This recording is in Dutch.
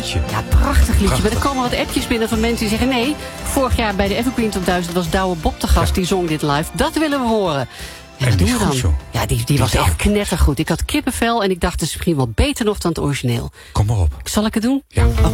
liedje. Ja, prachtig liedje. Prachtig. Maar er komen wat appjes binnen van mensen die zeggen... nee, vorig jaar bij de Evergreen Top 1000 was Douwe Bob de gast. Die zong dit live. Dat willen we horen. Ja, wat doen we dan? Goed, joh. Ja, die was echt knettergoed. Ik had kippenvel en ik dacht, het is misschien wel beter nog dan het origineel. Kom maar op. Zal ik het doen? Ja.